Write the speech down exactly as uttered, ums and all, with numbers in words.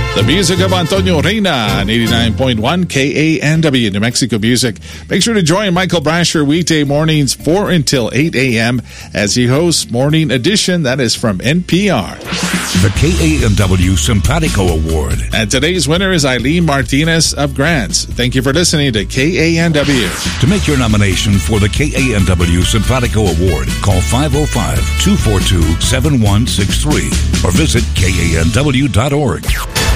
The music of Antonio Reina on eighty-nine point one K A N W, New Mexico Music. Make sure to join Michael Brasher weekday mornings four until eight a.m. as he hosts Morning Edition. That is from N P R. The K A N W Simpatico Award. And today's winner is Eileen Martinez of Grants. Thank you for listening to K A N W. To make your nomination for the K A N W Simpatico Award, call five oh five, two four two, seven one six three or visit K A N W dot org.